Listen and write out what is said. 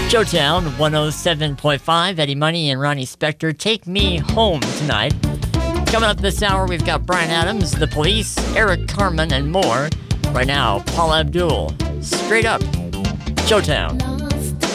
Showtown 107.5. Eddie Money and Ronnie Spector, Take Me Home tonight. Coming up this hour, we've got Bryan Adams, The Police, Eric Carmen, and more. Right now, Paula Abdul. Straight up. Showtown.